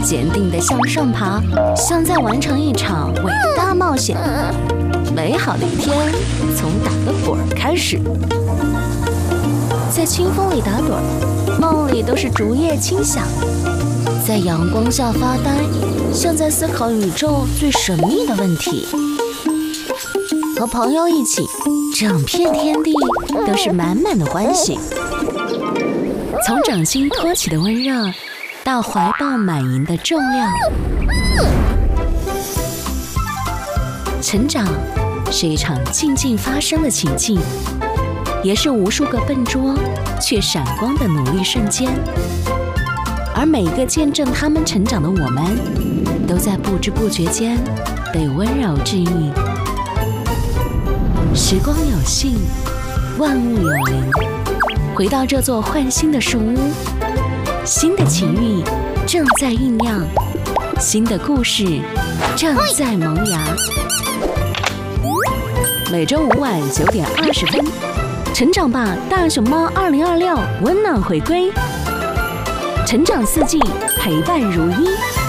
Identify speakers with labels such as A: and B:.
A: 坚定地向上爬，像在完成一场伟大冒险。美好的一天从打个滚儿开始，在清风里打盹儿，梦里都是竹叶轻响，在阳光下发呆，像在思考宇宙最神秘的问题。和朋友一起，整片天地都是满满的欢喜。从掌心托起的温热，到怀抱满盈的重量。成长是一场静静发生的奇迹，也是无数个笨拙却闪光的努力瞬间。而每个见证他们成长的我们，都在不知不觉间被温柔治愈。时光有信，万物有灵。回到这座焕新的树屋，新的奇遇正在酝酿，新的故事正在萌芽。每周五晚9点20分，成长吧大熊猫2026温暖回归，成长4季陪伴如一。